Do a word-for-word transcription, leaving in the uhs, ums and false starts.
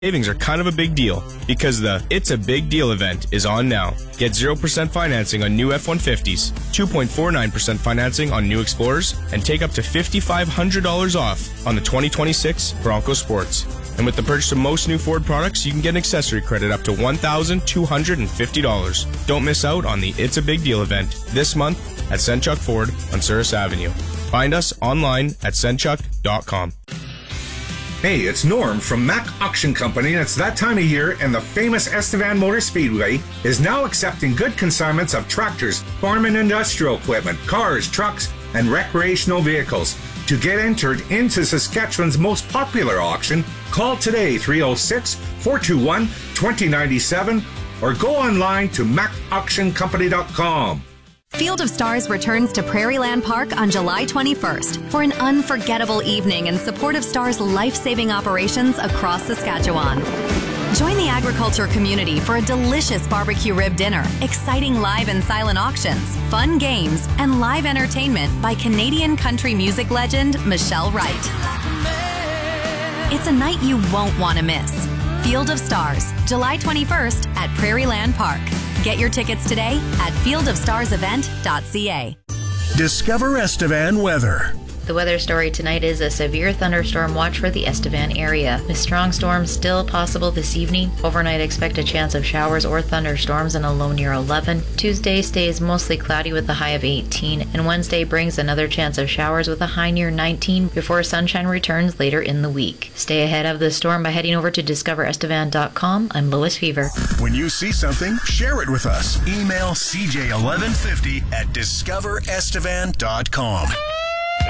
Savings are kind of a big deal because the It's a Big Deal event is on now. Get zero percent financing on new F one fifties, two point four nine percent financing on new Explorers, and take up to five thousand five hundred dollars off on the twenty twenty-six Bronco Sports. And with the purchase of most new Ford products, you can get an accessory credit up to one thousand two hundred fifty dollars. Don't miss out on the It's a Big Deal event this month at Senchuk Ford on Souris Avenue. Find us online at senchuk dot com. Hey, it's Norm from Mack Auction Company, and it's that time of year, and the famous Estevan Motor Speedway is now accepting good consignments of tractors, farm and industrial equipment, cars, trucks, and recreational vehicles. To get entered into Saskatchewan's most popular auction, call today three oh six, four two one, two oh nine seven or go online to mack auction company dot com. Field of Stars returns to Prairieland Park on July twenty-first for an unforgettable evening in support of Stars' life-saving operations across Saskatchewan. Join the agriculture community for a delicious barbecue rib dinner, exciting live and silent auctions, fun games, and live entertainment by Canadian country music legend Michelle Wright. It's a night you won't want to miss. Field of Stars, July twenty-first at Prairieland Park. Get your tickets today at field of stars event dot c a. Discover Estevan weather. The weather story tonight is a severe thunderstorm watch for the Estevan area. With strong storms still possible this evening, overnight expect a chance of showers or thunderstorms and a low near eleven. Tuesday stays mostly cloudy with a high of eighteen, and Wednesday brings another chance of showers with a high near nineteen before sunshine returns later in the week. Stay ahead of the storm by heading over to discover estevan dot com. I'm Lois Fever. When you see something, share it with us. Email c j eleven fifty at discover estevan dot com.